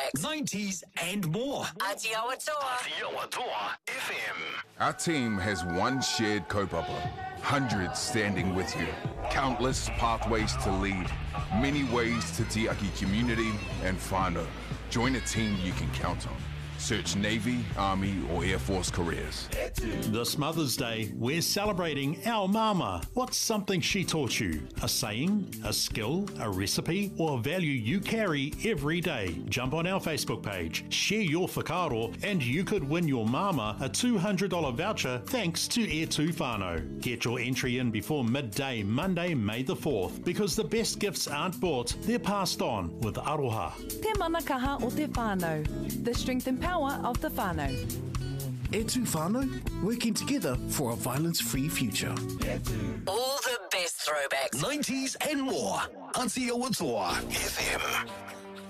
throwbacks, 90s and more. Aotearoa Toa. Aotearoa FM. Our team has one shared kaupapa, hundreds standing with you, countless pathways to lead, many ways to tiaki community and whānau. Join a team you can count on. Search Navy, Army or Air Force careers. This Mother's Day, we're celebrating our mama. What's something she taught you? A saying, a skill, a recipe, or a value you carry every day? Jump on our Facebook page, share your whakaaro, and you could win your mama a $200 voucher thanks to Air 2 Whānau. Get your entry in before midday Monday, May the 4th, because the best gifts aren't bought, they're passed on with Aroha. Te manakaha o te whānau. The strength and power of the whānau. Air 2 Whānau, working together for a violence-free future. All the best throwbacks, 90s and more. Aotearoa FM.